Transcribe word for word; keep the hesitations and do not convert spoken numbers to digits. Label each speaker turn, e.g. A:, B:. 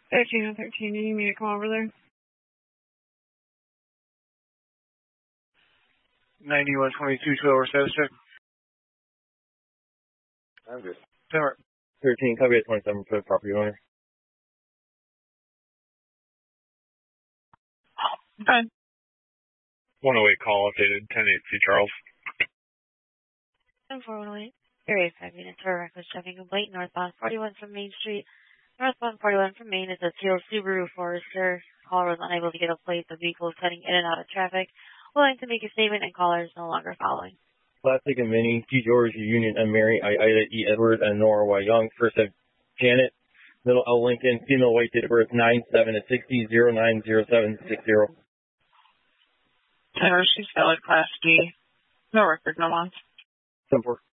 A: thirteen on thirteen, do you need me to come over there?
B: ninety-one twenty-two, twelve status check.
C: I'm good.
B: Alright.
C: thirteen, copy at twenty-seven for the property owner.
B: Okay.
C: one oh eight call updated, ten eight C Charles.
D: ten four one oh eight. Area five units for a reckless driving complaint, northbound forty-one from Main Street. Northbound forty-one from Main is a teal Subaru Forester. Caller was unable to get a plate. The vehicle is cutting in and out of traffic. Willing to make a statement, and caller is no longer following.
C: Classic and Mini, G George, Union, and Mary, I, Ida, E. Edward, and Nora Y. Young. First of Janet, middle L. Lincoln, female white, date of birth nine seven to sixty, zero nine zero seven six zero.
A: Taylor, she's valid class D. No record, no loss.
C: ten four.